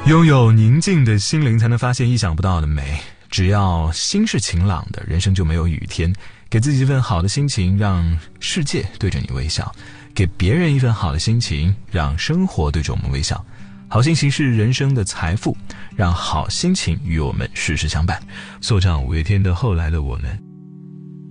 拥有宁静的心灵，才能发现意想不到的美。只要心是晴朗的，人生就没有雨天。给自己一份好的心情，让世界对着你微笑；给别人一份好的心情，让生活对着我们微笑。好心情是人生的财富，让好心情与我们时时相伴。送上五月天的《后来的我们》。